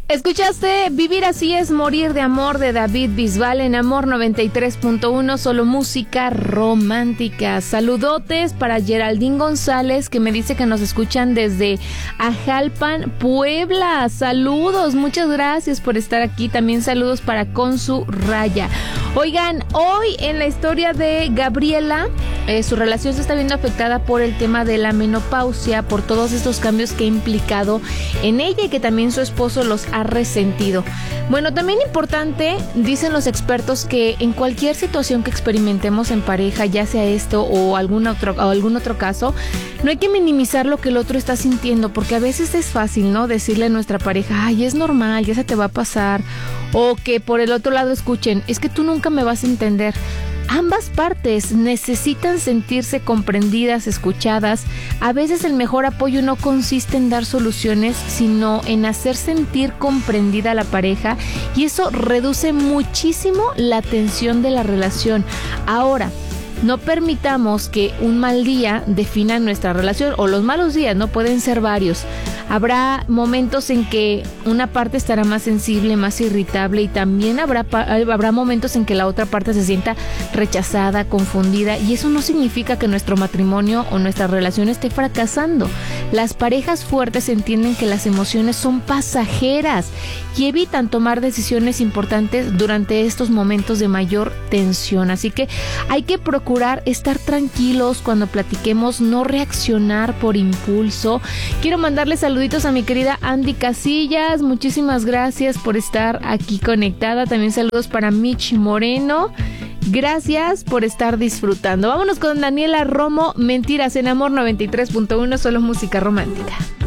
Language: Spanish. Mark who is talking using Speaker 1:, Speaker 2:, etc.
Speaker 1: Escuchaste Vivir así es morir de amor de David Bisbal en Amor 93.1, solo música romántica. Saludotes para Geraldine González, que me dice que nos escuchan desde Ajalpan, Puebla. Saludos, muchas gracias por estar aquí. También saludos para Consu Raya. Oigan, hoy en la historia de Gabriela, su relación se está viendo afectada por el tema de la menopausia, por todos estos cambios que ha implicado en ella y que también su esposo los ha resentido. Bueno, también importante, dicen los expertos, que en cualquier situación que experimentemos en pareja, ya sea esto o algún otro caso, no hay que minimizar lo que el otro está sintiendo, porque a veces es fácil, ¿no? Decirle a nuestra pareja, ay, es normal, ya se te va a pasar, o que por el otro lado escuchen, es que tú nunca me vas a entender. Ambas partes necesitan sentirse comprendidas, escuchadas. A veces el mejor apoyo no consiste en dar soluciones, sino en hacer sentir comprendida a la pareja, y eso reduce muchísimo la tensión de la relación. Ahora, no permitamos que un mal día defina nuestra relación, o los malos días, no pueden ser varios. Habrá momentos en que una parte estará más sensible, más irritable, y también habrá momentos en que la otra parte se sienta rechazada, confundida, y eso no significa que nuestro matrimonio o nuestra relación esté fracasando. Las parejas fuertes entienden que las emociones son pasajeras y evitan tomar decisiones importantes durante estos momentos de mayor tensión. Así que hay que procurar estar tranquilos cuando platiquemos, no reaccionar por impulso. Quiero mandarle saluditos a mi querida Andy Casillas, muchísimas gracias por estar aquí conectada. También saludos para Mitch Moreno, gracias por estar disfrutando. Vámonos con Daniela Romo, Mentiras en Amor 93.1, solo música romántica.